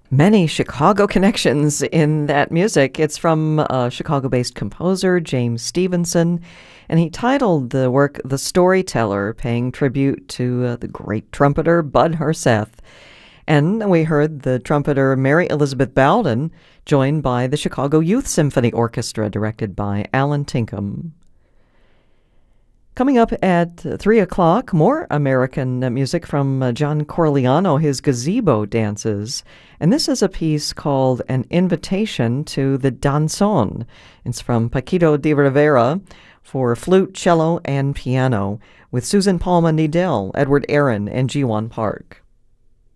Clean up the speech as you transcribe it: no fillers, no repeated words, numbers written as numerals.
Many Chicago connections in that music. It's from a Chicago-based composer, James Stevenson, and he titled the work The Storyteller, paying tribute to the great trumpeter Bud Herseth. And we heard the trumpeter Mary Elizabeth Bowden, joined by the Chicago Youth Symphony Orchestra, directed by Alan Tinkham. Coming up at 3 o'clock, more American music from John Corigliano, his Gazebo Dances. And this is a piece called An Invitation to the Danzón. It's from Paquito de Rivera for flute, cello, and piano, with Susan Palma Needell, Edward Aaron, and Jiwon Park.